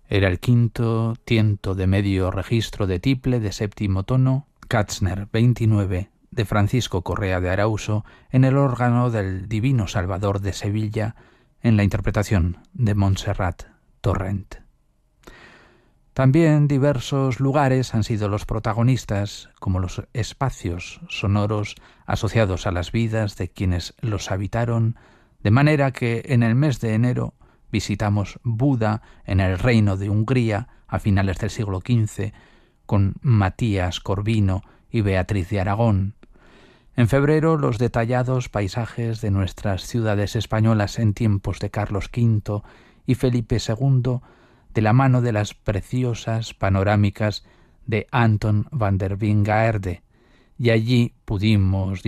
Era el quinto tiento de medio registro de tiple de séptimo tono, Katzner 29, de Francisco Correa de Arauso, en el órgano del Divino Salvador de Sevilla, en la interpretación de Montserrat Torrent. También diversos lugares han sido los protagonistas, como los espacios sonoros asociados a las vidas de quienes los habitaron, de manera que en el mes de enero visitamos Buda en el Reino de Hungría a finales del siglo XV, con Matías Corvino y Beatriz de Aragón. En febrero, los detallados paisajes de nuestras ciudades españolas en tiempos de Carlos V y Felipe II, de la mano de las preciosas panorámicas de Anton van der Wijngaarde, y allí pudimos